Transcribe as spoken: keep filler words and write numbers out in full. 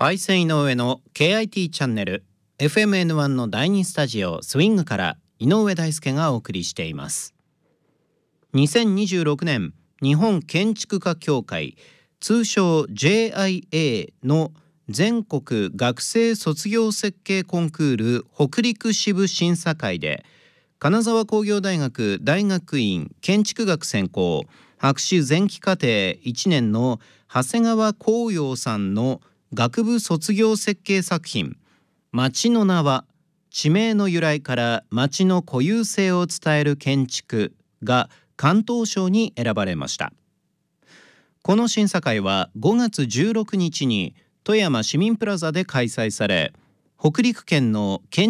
パイセン井上の ケーアイティー チャンネル エフエムエヌワン のだいにスタジオスイングから井上大輔がお送りしています。にせんにじゅうろくねん日本建築家協会通称 ジェイアイエー の全国学生卒業設計コンクール北陸支部審査会で金沢工業大学大学院建築学専攻博士前期課程いちねんの長谷川光陽さんの学部卒業設計作品町の名は地名の由来から町の固有性を伝える建築が関東賞に選ばれました。この審査会はごがつじゅうろくにちに富山市民プラザで開催され、北陸県の建